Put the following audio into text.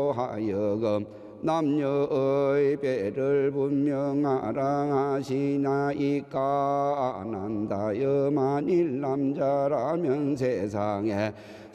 하여금 남녀의 배를 분명하라 하시나이까 난다여 만일 남자라면 세상에